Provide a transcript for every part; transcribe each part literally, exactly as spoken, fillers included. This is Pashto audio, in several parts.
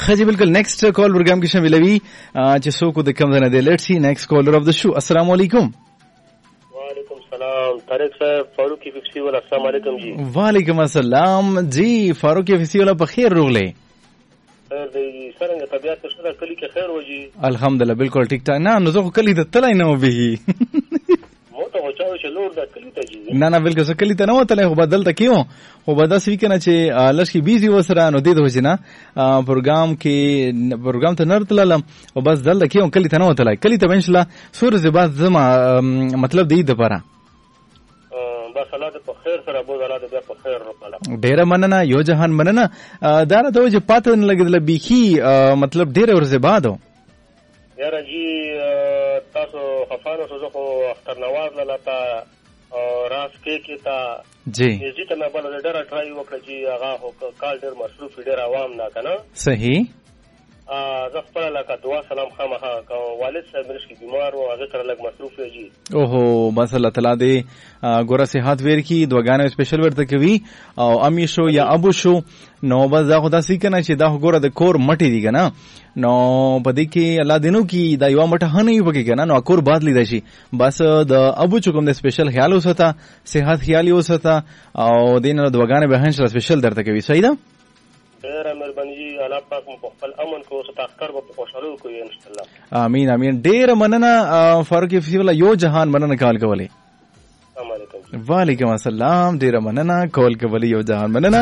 خجی بالکل نیکسٹ کال پروگرام کې شاملوي چې څوک د کوم نه دی. لیټس سی نیکسٹ کالر اف د شو. السلام علیکم. وعلیکم السلام. طارق صاحب فاروقی ففسی والا السلام علیکم جی. وعلیکم السلام جی فاروقی ففسی والا په خیر روغله. خیر دی څنګه طبيعت څه ده کلی کې خیر وږي؟ الحمدلله بالکل ټیک ټاک. نه نو زه کلی د تلای نه وبهي مو ته وچاو چې لور د کلی ته جی. نه نه بالکل زه کلی ته نه وتلای خو بدل تکیو خو بداس وی کنه چې لشي بیزي وسره نو دې د وجنه پروګرام کې پروګرام ته نرتلم او بس دل کیو کلی ته نه وتلای. کلی ته انشاء الله سور زبات زما مطلب دی د پاره بس الله دې په خیر سره بوز الله دې په خیر وکړه. ډیره مننه یو جهان مننه. دا راته چې پاتې نه لګیدل بيخي مطلب ډیره ورځې بعد یاره جی تاسو خفانو سوزو خو اختر نواز لاله راس کې کې تا جی جی ته نه بل ډیر ټرای وکړه جی هغه کال ډیر مصروف ډیر عوام نه کنه صحیح. ا زه خپل لکه دعا سلام خامخا کوم والد صاحب مشکی بیمار و هغه سره لګ مصروف دی. اوهو بس الله تعالی دې ګوره صحت ور کی دعاګانې سپیشل ورته کوي او امی شو یا ابو شو نو بس دا خدا سې کنه چې دا ګوره د کور مټی دی کنه نو پدې کې الله دینو کې دا یو مټه نه یو بګی کنه نو کور باد لیدا شي. بس د ابو چکم د سپیشل خیال وساته صحت خیال وساته او دینه دعاګانې به هنڅ سپیشل درته کوي. صحیح ده. ډیره مهرباني الله پاک مو په خپل امن کو او تاسکر په خوشاله کوي ان شاء الله. امين امين. ډیره مننه فاروقی ففسی والا یو جهان مننه کال کولی. السلام علیکم. وعلیکم السلام. ډیره مننه کال کولی یو جهان مننه.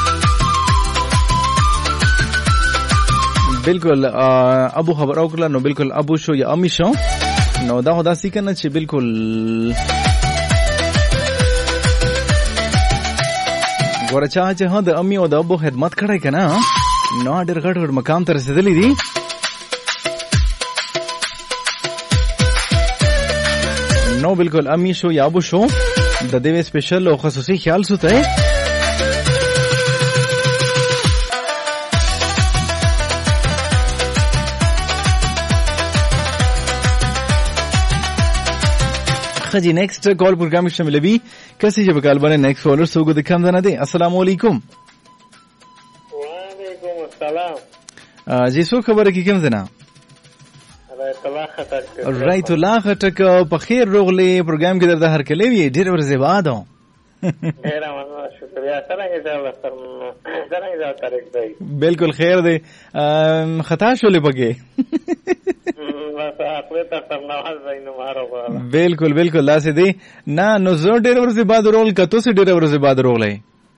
بالکل ابو خبر او کله نو بالکل ابو شو یا امی شو نو دا خدا سې کنه چې بالکل ورچا چې ها د امی او د ابو خدمت کړای کنه نو ډېر غټ غټ مقام ته رسیدلی دي. نو بالکل امی شو یا ابو شو د دې سپیشل او خصوصي خیال سوته خجی نیکسٹ کال پروگرام شامل بھی کسی جب کال بنے نیکسٹ کالر سوگو دکھام دانا دے. السلام علیکم. وعلیکم السلام. جی سو خبر کی کم دینا رایت الله خټک په خیر روغلی پروګرام کې درته هر کله وی ډیر ورځې بعد او ډیر مننه شکریا څنګه ځه څنګه ځه طارق بھائی. بالکل خیر دی. خطا شولې پکې بالکل بالکل لاسه دی نه نو زه ډیر ورځې بعد رول کته سي ډیر ورځې بعد رولای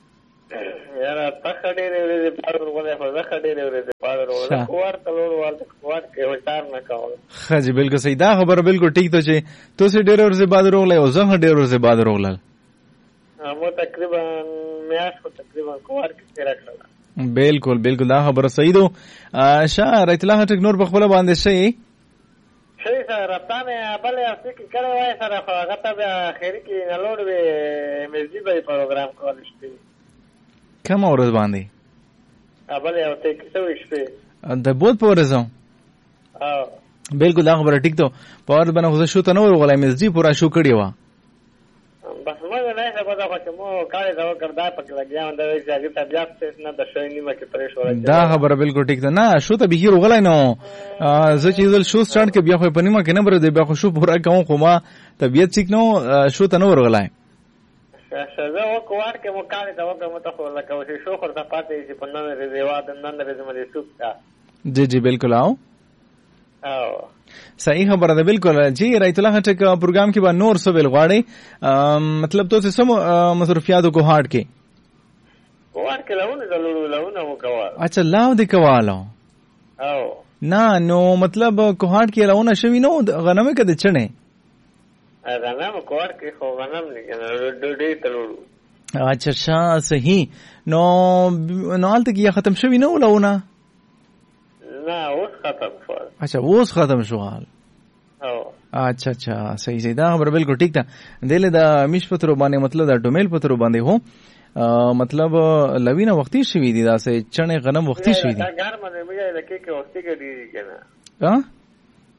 یاره تخ ډیر ورځې بعد رولای خو زه ډیر ورځې بعد رولای کوار تلور ورته کوار کې وټار نه کاوه. خجی بالکل صحیح دا خبره بالکل ټیک ته چې تو سي ډیر ورځې بعد رولای او زه ډیر ورځې بعد رولل مو تقریبا میاش کو تقریبا کوار کې تیرا کړل. بالکل بالکل دا خبره صحیح دو. شاه رایت الله ټیک نور په خپل باندې شي شي سره راتانه بل اسی کې کړه وای سره هغه ته اخیری کې نلوډ وی مزي به پروګرام کول شي کوم ورځ باندې ابل یو ته کې څه وشته د بود پورزو. اه بالکل دا خبره ټیک ته پاور باندې خو شو ته نو ورغلای مزي پورا شو کړی و بس مګر نه څه پتا خو چې مو کار دا وکړدا پک لګیا اند وی چې هغه طبيعت څه نه د شوی نیمه کې پرېښ وره دا خبره بالکل ټیک ده. نه شو ته به ورغلای نو زه چې زل شو سٹارټ کې بیا خو په نیمه کې نه بر دی بیا خو شو پورا کوم خو ما طبيعت ټیک نو شو ته نو ورغلای شزه وکوار کې مو کار دا وکړم ته خو لکه وشي شو خو ته پاتې چې په نن ورځې واد نن ورځې مې سوک جی جی بالکل آو او صحیح خبره ده. بالکل جی رایت الله ټک پروګرام کې با نور سو ویل غواړي مطلب تو سم مصروفیاتو کو هاټ کې کوار کې لاونه زلو لاونه مو کوار. اچھا لاو دې کوالو او نه نو مطلب کو هاټ کې لاونه شوی نو غنمه کې د چنه غنم کوار کې خو غنم نه ډډې تلورو. اچھا اچھا صحیح. نو نو الته کې ختم شوی نو لاونه نه اوس ختم شو. اچھا اوس ختم شو حال. او اچھا اچھا صحیح صحیح دا خبر بالکل ٹھیک تھا. دله دا میش پترو باندې مطلب دا ډومیل پترو باندې هو مطلب لوینه وختي شوی دی دا سه چنه غنم وختي شوی دی. دا ګرم نه مې دا کې کې وختي کې دی کنه. ها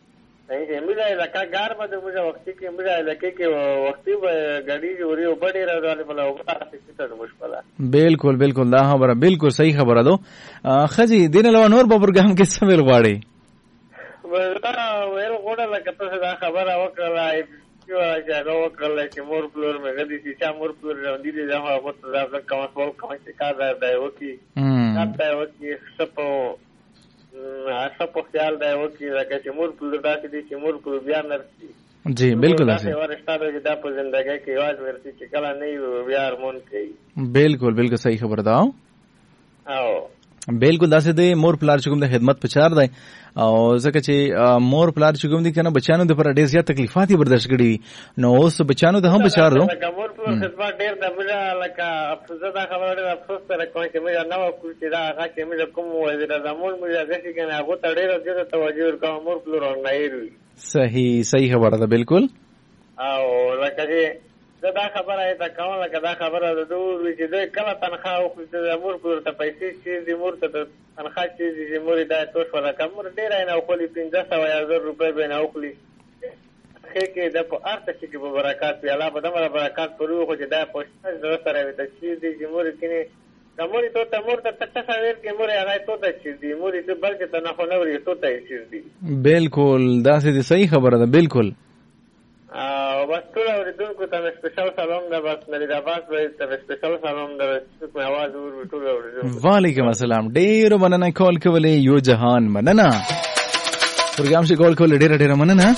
صحیح میرا لکه ګار باندې موږ وختي کې میرا لکه کې وختي غړي جوړي او بډې راځي بل او تاسو څه مشکله بالکل بالکل دا خبره بالکل صحیح خبره ده. خځې دین له نور په پروګرام کې څه ویل غواړي؟ ورته ویل غواړم لکه تاسو دا خبره وکړه چې هغه وکړل چې مور پلور مې غدي چې چا مور پلور راندي دي دا هغه په دا کوم څه کوم چې کار دی وکی دا دی وکی سپو سپو خیال دی وکی لکه چې مور پلور داسې دي چې مور پلور بیا نرسي. جی بالکل دا ورستاده چې دا په ژوندۍ کې یواز ورسي چې کله نه بیا هارمون کوي. بالکل بالکل صحیح خبر ده. او بالکل داسې دی مور پلار چې کوم د خدمت په چار دی او ځکه چې مور پلار چې کوم دي کنه بچانو د پر ډېر زیات تکلیفات برداشت کړي نو اوس بچانو ته هم بچار دو لکه مور پلار خدمت ډېر د مجا لکه افسوس ده خبره ده افسوس سره کوم چې مجا نو کوم چې دا هغه چې مجا کوم وزیر اعظم مجا ځکه کنه هغه ته ډېر زیات توجه ورکوم مور پلار نه ایروي. صحیح صحیح خبره ده بالکل. او لکه چې دا خبره ایته کوم لکه دا خبره ده دوی چې دوی کله تنخواه او د مور پلور ته پیسې چې د مور ته تنخواه چې د مور دا توش ولا کوم ډیر نه او خولي پنځه سوه یا زر روپۍ به نه اخلي کې د په ارته چې په برکات وی الله په دمر برکات پرو خو چې دا پوښتنه زړه سره وي چې د مور کې د مور ته ته مور ته څه څه کې مور هغه ته ته چې د مور ته بلکې ته نه خو نه وري ته ته چې دی. بالکل دا څه صحیح خبره ده بالکل. او بس ټول اوریدونکو ته سپیشل سلام ده بس نری دا بس به ته سپیشل سلام ده چې په आवाज ور ټول اوریدونکو وعلیکم السلام ډیر مننه کال کولې یو جهان مننه پروګرام شي کال کول ډیر ډیر مننه.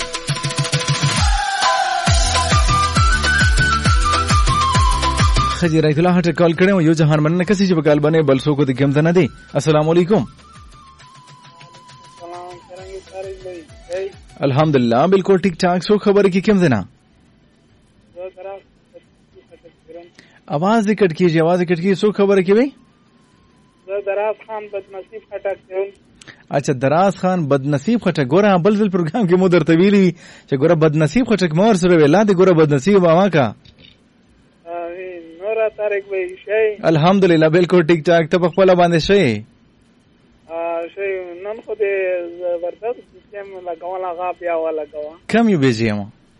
خجی رایت الله هټ کال کړم یو جهان مننه کسي چې په کال باندې بل څوک دې کم نه دي. السلام علیکم. الحمدلله بالکل ٹھیک ٹھاک. سو خبر کی کم دینا आवाज कट कीजिए आवाज कट कीजिए. सो खबर की भाई दराज खान बदनसीब खटक. अच्छा दराज खान बदनसीब खटक गोरा बल बल प्रोग्राम के मुदर तवीली چې ګوره بدنصیب خټک مور سره ویلا دي ګوره بدنصیب باوا کا نورا طارق بھائی شي الحمدلله بالکل ٹھیک ٹھاک. ته په خپل باندې شي شي نن خو دې زبردست سیستم لګاولا غا بیا ولا غوا کم یو بيجیم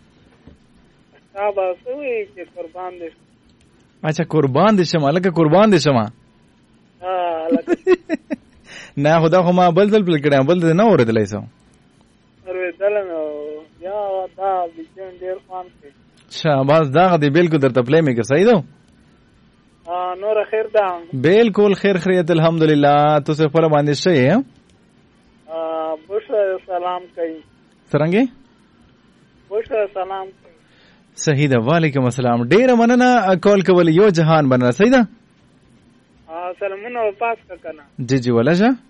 تابا سوي چې قربان دي. اچھا قربان دي شمه لکه قربان دي شمه ها لکه نه خدا خو ما بل بل کړم بل نه اوردلای سو ورې دلنو یا دا بيجن ډیر خان کې شاباش دا غدي بالکل درته پلی میکر صحیح دو. ها نور خیر ده بالکل خیر خیریت الحمدلله. تو څه خپل باندې شي ها بوش سلام کوي څنګه بوش سلام کوي صحیح ده. وعلیکم السلام ډیر مننه کال کول یو جهان بننه صحیح ده. ها سلامونه پاس کا کنه جی جی ولا شه